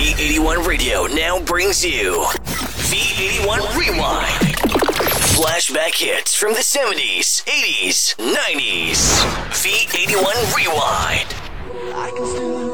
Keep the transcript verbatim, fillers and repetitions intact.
V eighty-one Radio now brings you V eighty-one Rewind. Flashback hits from the seventies, eighties, nineties. V eighty-one Rewind. I can still